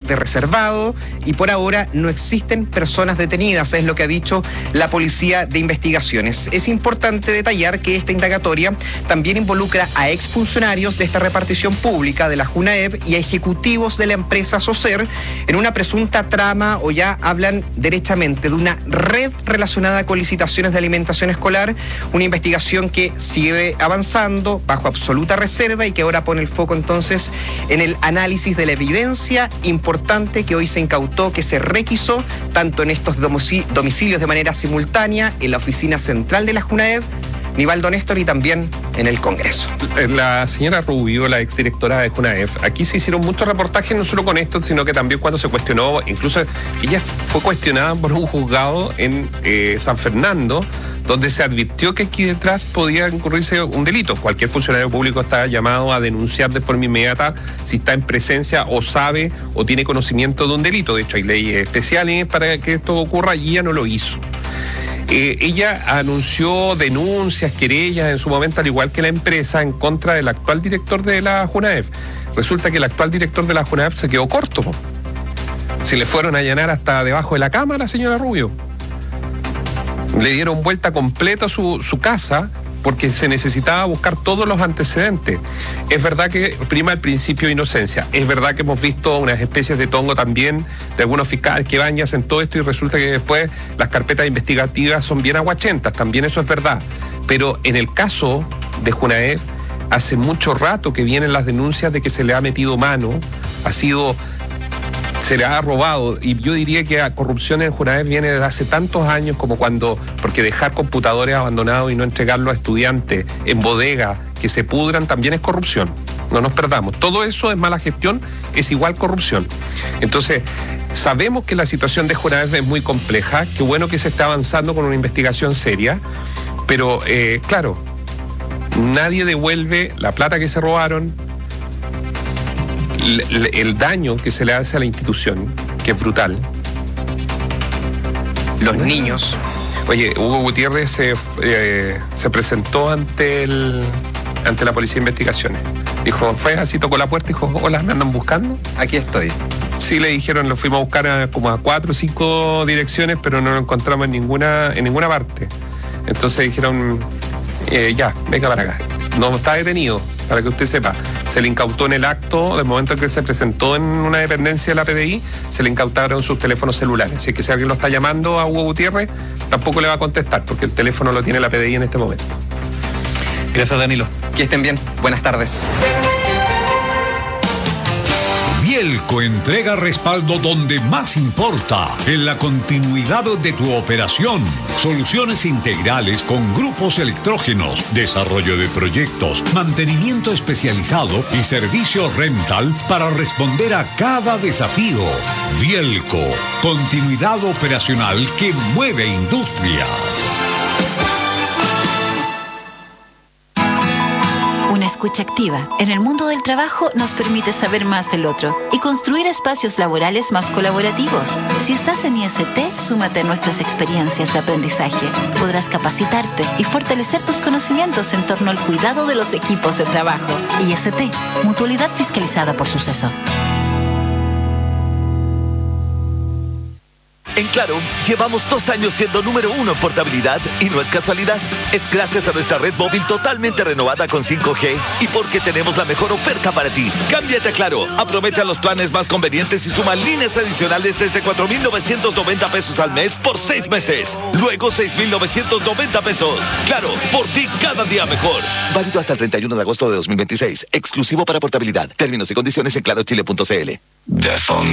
de reservado y por ahora no existen personas detenidas, es lo que ha dicho la Policía de Investigaciones. Es importante detallar que esta indagatoria también involucra a exfuncionarios de esta repartición pública de la Junaev y a ejecutivos de la empresa Socer en una presunta trama, o ya hablan derechamente de una red relacionada con licitaciones de alimentación escolar, una investigación que sigue avanzando bajo absoluta reserva y que ahora pone el foco entonces en el análisis de la evidencia importante que hoy se incautó, que se requisó tanto en estos domicilios de manera simultánea, en la oficina central de la Junaev, Nivaldo Néstor, y también en el Congreso. La señora Rubio, la exdirectora de Junaev, aquí se hicieron muchos reportajes, no solo con esto, sino que también cuando se cuestionó, incluso ella fue cuestionada por un juzgado en San Fernando, donde se advirtió que aquí detrás podía incurrirse un delito. Cualquier funcionario público está llamado a denunciar de forma inmediata si está en presencia o sabe o tiene conocimiento de un delito. De hecho, hay leyes especiales para que esto ocurra y ella no lo hizo. Ella anunció denuncias, querellas en su momento, al igual que la empresa, en contra del actual director de la Junaev. Resulta que el actual director de la Junaev se quedó corto. Se le fueron a allanar hasta debajo de la cama a la señora Rubio. Le dieron vuelta completa a su casa porque se necesitaba buscar todos los antecedentes. Es verdad que prima el principio de inocencia. Es verdad que hemos visto unas especies de tongo también de algunos fiscales que van y hacen todo esto y resulta que después las carpetas investigativas son bien aguachentas. También eso es verdad. Pero en el caso de Junaev, hace mucho rato que vienen las denuncias de que se le ha metido mano, se le ha robado, y yo diría que la corrupción en Junaev viene desde hace tantos años como porque dejar computadores abandonados y no entregarlos a estudiantes en bodega que se pudran también es corrupción. No nos perdamos. Todo eso es mala gestión, es igual corrupción. Entonces, sabemos que la situación de Junaev es muy compleja, qué bueno que se está avanzando con una investigación seria, pero claro, nadie devuelve la plata que se robaron, el daño que se le hace a la institución, que es brutal. Los niños. Oye, Hugo Gutiérrez se presentó ante la Policía de Investigaciones. Dijo, fue así, tocó la puerta y dijo, hola, ¿me andan buscando? Aquí estoy. Sí, le dijeron, lo fuimos a buscar como a 4 o 5 direcciones, pero no lo encontramos en ninguna parte. Entonces dijeron, ya, venga para acá. No está detenido, para que usted sepa. Se le incautó en el acto, del momento en que se presentó en una dependencia de la PDI, se le incautaron sus teléfonos celulares. Así que si alguien lo está llamando a Hugo Gutiérrez, tampoco le va a contestar, porque el teléfono lo tiene la PDI en este momento. Gracias, Danilo. Que estén bien. Buenas tardes. Bielco entrega respaldo donde más importa, en la continuidad de tu operación. Soluciones integrales con grupos electrógenos, desarrollo de proyectos, mantenimiento especializado y servicio rental para responder a cada desafío. Bielco, continuidad operacional que mueve industrias. Una escucha activa en el mundo del trabajo nos permite saber más del otro y construir espacios laborales más colaborativos. Si estás en IST, súmate a nuestras experiencias de aprendizaje. Podrás capacitarte y fortalecer tus conocimientos en torno al cuidado de los equipos de trabajo. IST, Mutualidad Fiscalizada por Suceso. En Claro, llevamos 2 años siendo número 1 en portabilidad y no es casualidad. Es gracias a nuestra red móvil totalmente renovada con 5G y porque tenemos la mejor oferta para ti. Cámbiate a Claro, aprovecha los planes más convenientes y suma líneas adicionales desde 4,990 pesos al mes por 6 meses. Luego 6,990 pesos. Claro, por ti cada día mejor. Válido hasta el 31 de agosto de 2026. Exclusivo para portabilidad. Términos y condiciones en clarochile.cl.